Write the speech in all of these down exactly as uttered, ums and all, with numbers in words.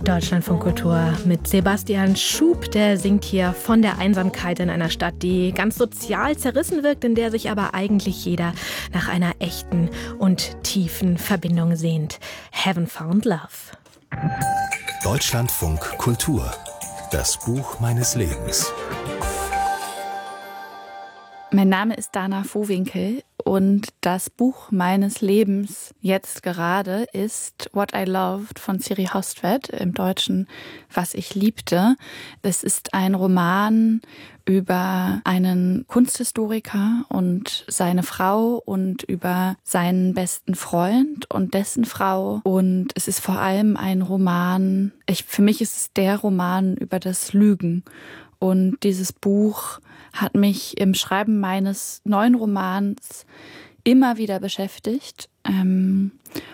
Deutschlandfunk Kultur mit Sebastian Schub, der singt hier von der Einsamkeit in einer Stadt, die ganz sozial zerrissen wirkt, in der sich aber eigentlich jeder nach einer echten und tiefen Verbindung sehnt. Haven't Found Love. Deutschlandfunk Kultur. Das Buch meines Lebens. Mein Name ist Dana Vohwinkel und das Buch meines Lebens jetzt gerade ist What I Loved von Siri Hostvedt, im Deutschen Was ich liebte. Es ist ein Roman über einen Kunsthistoriker und seine Frau und über seinen besten Freund und dessen Frau. Und es ist vor allem ein Roman, ich, für mich ist es der Roman über das Lügen. Und dieses Buch hat mich im Schreiben meines neuen Romans immer wieder beschäftigt. Ähm,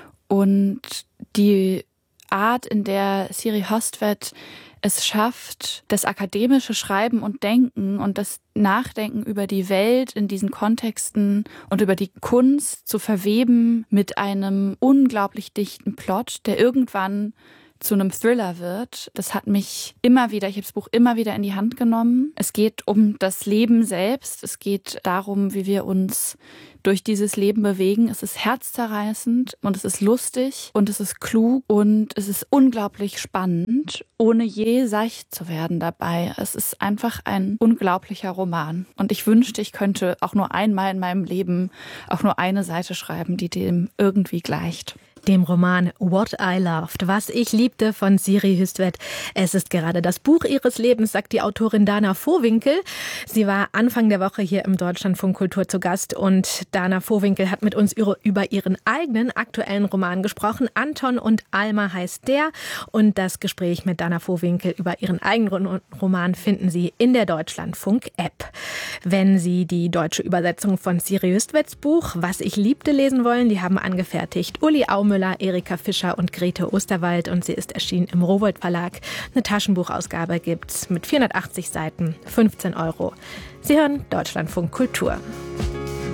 und die Art, in der Siri Hostvedt es schafft, das akademische Schreiben und Denken und das Nachdenken über die Welt in diesen Kontexten und über die Kunst zu verweben mit einem unglaublich dichten Plot, der irgendwann zu einem Thriller wird. Das hat mich immer wieder, ich habe das Buch immer wieder in die Hand genommen. Es geht um das Leben selbst. Es geht darum, wie wir uns durch dieses Leben bewegen. Es ist herzzerreißend und es ist lustig und es ist klug und es ist unglaublich spannend, ohne je seicht zu werden dabei. Es ist einfach ein unglaublicher Roman. Und ich wünschte, ich könnte auch nur einmal in meinem Leben auch nur eine Seite schreiben, die dem irgendwie gleicht. Dem Roman What I Loved, was ich liebte von Siri Hostvedt. Es ist gerade das Buch ihres Lebens, sagt die Autorin Dana Vohwinkel. Sie war Anfang der Woche hier im Deutschlandfunk Kultur zu Gast und Dana Vohwinkel hat mit uns über ihren eigenen aktuellen Roman gesprochen. Anton und Alma heißt der, und das Gespräch mit Dana Vohwinkel über ihren eigenen Roman finden Sie in der Deutschlandfunk-App. Wenn Sie die deutsche Übersetzung von Siri Hostvedts Buch Was ich liebte lesen wollen, die haben angefertigt Uli Aumüller, Erika Fischer und Grete Osterwald, und sie ist erschienen im Rowohlt Verlag. Eine Taschenbuchausgabe gibt's mit vierhundertachtzig Seiten, fünfzehn Euro. Sie hören Deutschlandfunk Kultur.